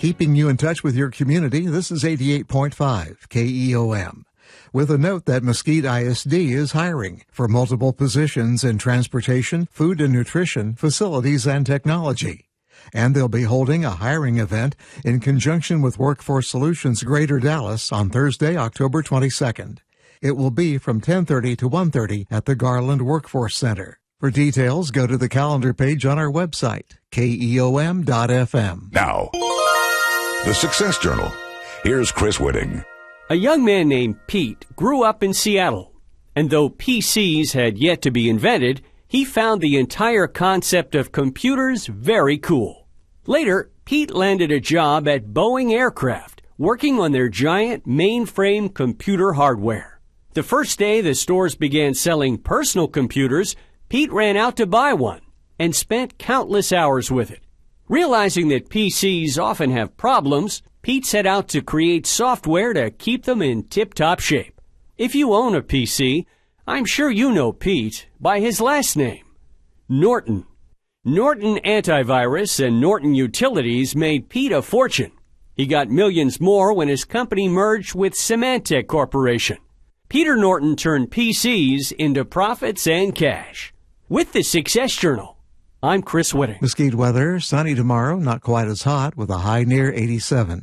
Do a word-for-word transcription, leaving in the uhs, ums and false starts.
Keeping you in touch with your community, this is eighty-eight point five K E O M. With a note that Mesquite I S D is hiring for multiple positions in transportation, food and nutrition, facilities, and technology. And they'll be holding a hiring event in conjunction with Workforce Solutions Greater Dallas on Thursday, October twenty-second. It will be from ten thirty to one thirty at the Garland Workforce Center. For details, go to the calendar page on our website, K E O M dot F M. Now, the Success Journal. Here's Chris Whitting. A young man named Pete grew up in Seattle, and though P Cs had yet to be invented, he found the entire concept of computers very cool. Later, Pete landed a job at Boeing Aircraft, working on their giant mainframe computer hardware. The first day the stores began selling personal computers, Pete ran out to buy one and spent countless hours with it. Realizing that P Cs often have problems, Pete set out to create software to keep them in tip-top shape. If you own a P C, I'm sure you know Pete by his last name, Norton. Norton Antivirus and Norton Utilities made Pete a fortune. He got millions more when his company merged with Symantec Corporation. Peter Norton turned P Cs into profits and cash. With the Success Journal, I'm Chris Whitting. Mesquite weather, sunny tomorrow, not quite as hot, with a high near eighty-seven.